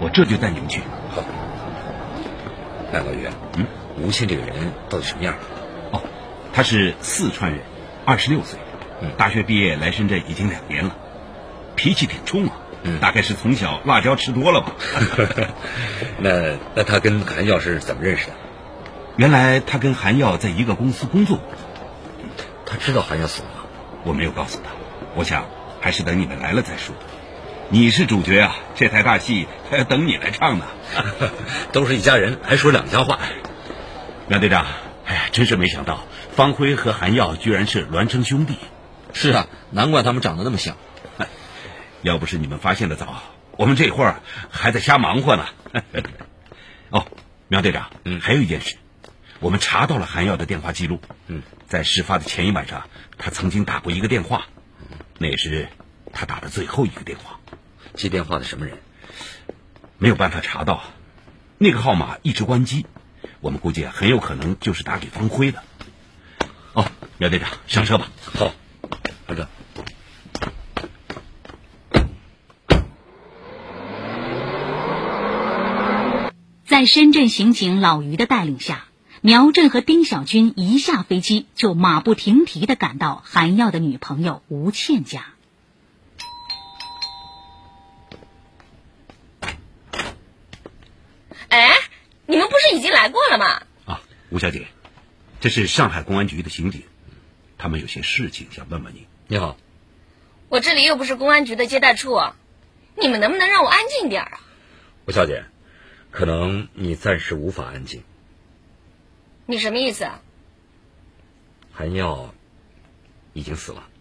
我这就带你们去。 好。那老于，吴倩这个人到底什么样？ 哦，他是四川人，26岁，大学毕业来深圳已经2年了，脾气挺冲啊。大概是从小辣椒吃多了吧。 那他跟韩耀是怎么认识的？ 原来他跟韩耀在一个公司工作。 他知道韩耀死了吗？ 我没有告诉他，我想还是等你们来了再说。你是主角啊，这台大戏还要等你来唱呢。 都是一家人，还说2家话。 苗队长，哎呀，真是没想到方辉和韩耀居然是孪生兄弟。 是啊，难怪他们长得那么像。 要不是你们发现的早，我们这会儿还在瞎忙活呢。哦，苗队长，还有一件事，我们查到了韩耀的电话记录。在事发的前一晚上，他曾经打过一个电话，那也是他打的最后一个电话。 接电话的什么人？ 没有办法查到，那个号码一直关机，我们估计很有可能就是打给方辉的。哦，苗队长，上车吧。 好，大哥。 在深圳刑警老于的带领下，苗震和丁小军一下飞机就马不停蹄地赶到韩耀的女朋友吴倩家。 哎，你们不是已经来过了吗？ 啊，吴小姐，这是上海公安局的刑警，他们有些事情想问问你。 你好。 我这里又不是公安局的接待处啊，你们能不能让我安静点啊？ 吴小姐，可能你暂时无法安静。 你什么意思啊？ 韩耀已经死了。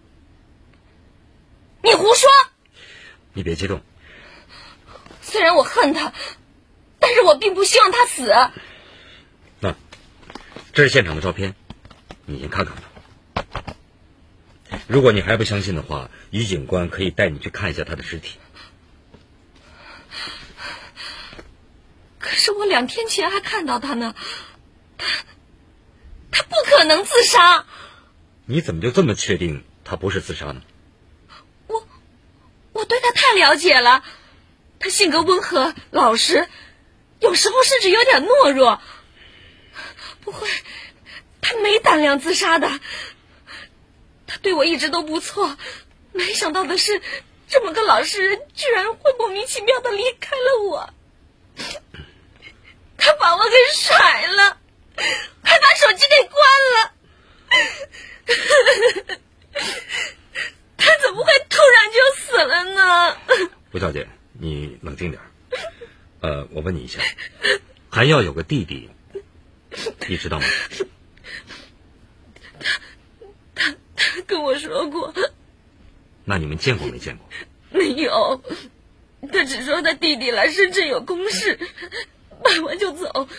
你胡说！ 你别激动。 虽然我恨他，但是我并不希望他死。 那这是现场的照片，你先看看吧。如果你还不相信的话，于警官可以带你去看一下他的尸体。 可是我2天前还看到他呢，他不可能自杀。 你怎么就这么确定他不是自杀呢？ 我对他太了解了，他性格温和老实，有时候甚至有点懦弱。不会，他没胆量自杀的。他对我一直都不错，没想到的是，这么个老实人居然会莫名其妙的离开了我。他把我给甩了，还把手机给关了。他怎么会突然就死了呢？ 吴小姐，你冷静点。我问你一下，韩耀有个弟弟，你知道吗？ 他跟我说过。 那你们见过没见过？ 没有，他只说他弟弟来深圳有公事，办完就走。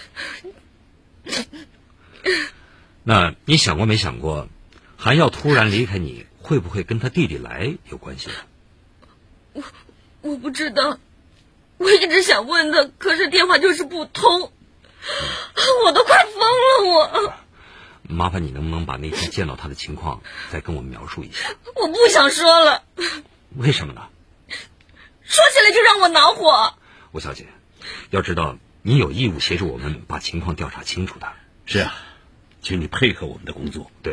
那你想过没想过，韩耀突然离开你，会不会跟他弟弟来有关系呢？ 我不知道，我一直想问他，可是电话就是不通，我都快疯了。我麻烦你能不能把那天见到他的情况再跟我们描述一下？ 我不想说了。 为什么呢？ 说起来就让我恼火。 吴小姐，要知道你有义务协助我们把情况调查清楚的。 是啊，请你配合我们的工作。 对。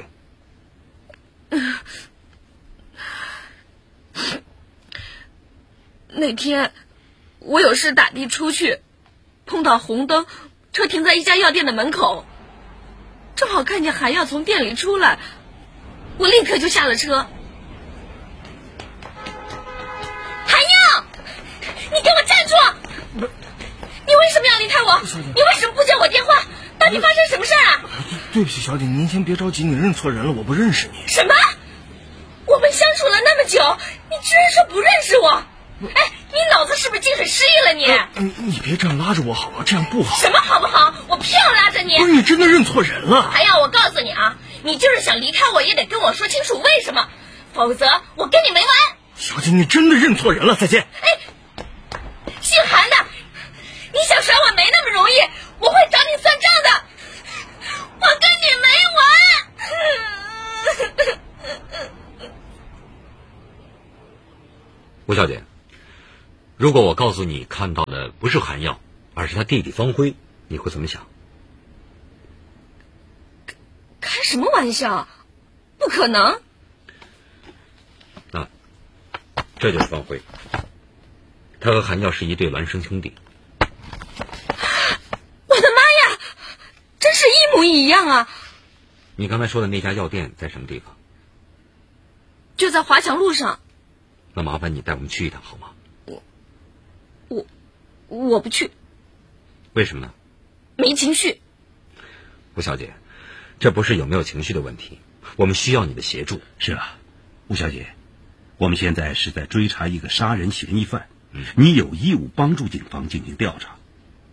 那天我有事打的出去，碰到红灯，车停在一家药店的门口，正好看见韩耀从店里出来，我立刻就下了车。韩耀，你给我站住！你为什么要离开我？你为什么不接我电话？到底发生什么事啊？ 对不起，小姐，您先别着急，你认错人了，我不认识你。 什么？我们相处了那么久，你居然说不认识我？哎，你脑子是不是精神失忆了你？ 你别这样拉着我好吗？这样不好。 什么好不好？我偏要拉着你。 不是，你真的认错人了。 韩耀，我告诉你啊，你就是想离开我，也得跟我说清楚为什么，否则我跟你没完。 小姐，你真的认错人了，再见。 哎，姓韩的，你想甩我没那么容易，我会找你算账的，我跟你没完。 吴小姐， 如果我告诉你看到的不是韩耀，而是他弟弟方辉，你会怎么想？ 开什么玩笑？不可能！ 那这就是方辉，他和韩耀是一对孪生兄弟。 我的妈呀，真是一模一样啊！ 你刚才说的那家药店在什么地方？ 就在华强路上。 那麻烦你带我们去一趟好吗？ 我不去。 为什么呢？ 没情绪。 吴小姐，这不是有没有情绪的问题，我们需要你的协助。 是啊，吴小姐，我们现在是在追查一个杀人嫌疑犯，你有义务帮助警方进行调查。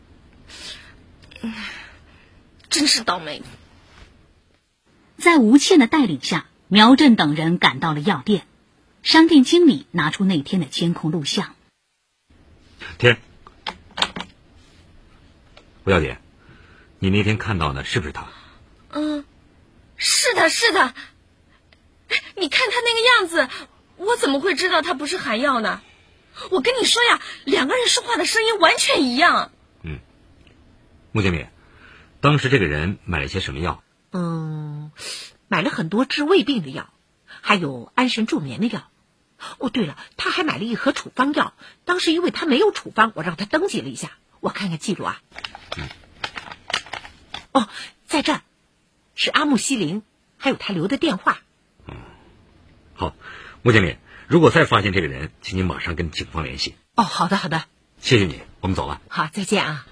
真是倒霉。 在吴倩的带领下，苗振等人赶到了药店，商店经理拿出那天的监控录像。 天，吴小姐，你那天看到的是不是他？ 是的，是的。你看他那个样子，我怎么会知道他不是韩耀呢？我跟你说呀，两个人说话的声音完全一样。 穆经理，当时这个人买了些什么药？ 买了很多治胃病的药，还有安神助眠的药。哦，对了，他还买了一盒处方药。当时因为他没有处方，我让他登记了一下。我看看记录啊。哦，在这儿是阿木西林，还有他留的电话。 好，穆经理，如果再发现这个人，请你马上跟警方联系。 哦，好的好的。 谢谢你，我们走了。 好，再见啊。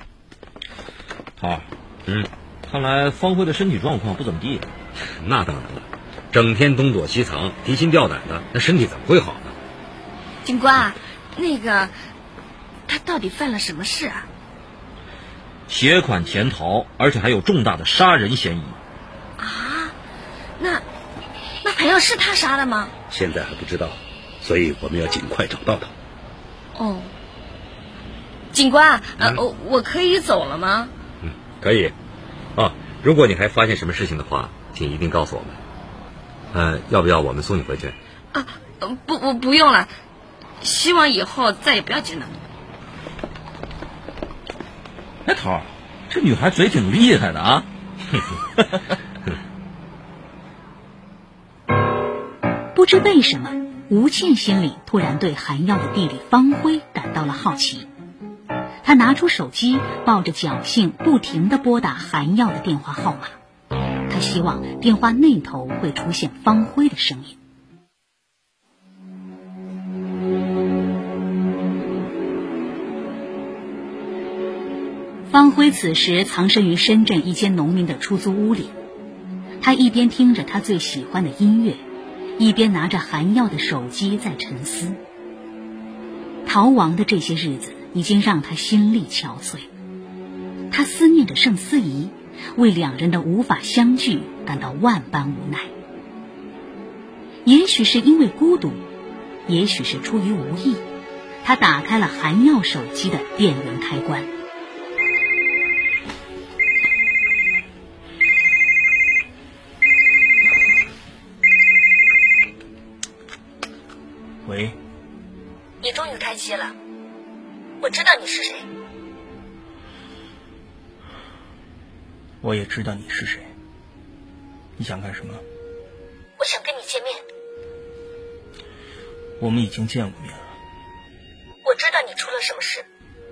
涛，看来方辉的身体状况不怎么地。 那当然了，整天东躲西藏、提心吊胆的，那身体怎么会好呢？ 警官，那个他到底犯了什么事啊？ 携款潜逃，而且还有重大的杀人嫌疑。 啊，那韩耀是他杀的吗？ 现在还不知道，所以我们要尽快找到他。 哦，警官，我可以走了吗？ 可以。如果你还发现什么事情的话，请一定告诉我们。要不要我们送你回去？ 不用了，希望以后再也不要见到你。 涛，这女孩嘴挺厉害的啊。 不知为什么，吴倩心里突然对韩耀的弟弟方辉感到了好奇。他拿出手机，抱着侥幸，不停地拨打韩耀的电话号码。他希望电话那头会出现方辉的声音。方辉此时藏身于深圳一间农民的出租屋里，他一边听着他最喜欢的音乐，一边拿着韩耀的手机在沉思。逃亡的这些日子已经让他心力憔悴，他思念着盛思怡，为两人的无法相聚感到万般无奈。也许是因为孤独，也许是出于无意，他打开了韩耀手机的电源开关。 喂， 你终于开机了，我知道你是谁。 我也知道你是谁。你想干什么？ 我想跟你见面。 我们已经见过面了。 我知道你出了什么事。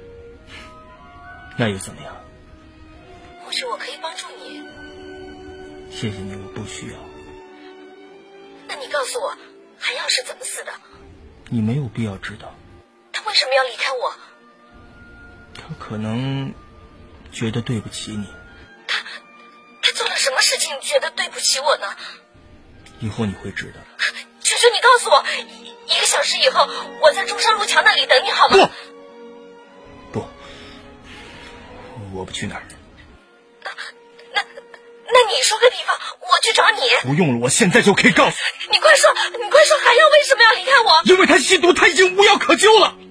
那又怎么样？ 或许我可以帮助你。 谢谢你，我不需要。 那你告诉我，韩耀是怎么死的？ 你没有必要知道。 他为什么要离开我？ 他可能觉得对不起你。 他做了什么事情觉得对不起我呢？ 以后你会知道。 求求你告诉我，1个小时以后我在中山路桥那里等你好吗？ 不，我不去那儿。 那你说个地方，我去找你。 不用了，我现在就可以告诉你。快说，韩耀为什么要离开我？ 因为他吸毒，他已经无药可救了。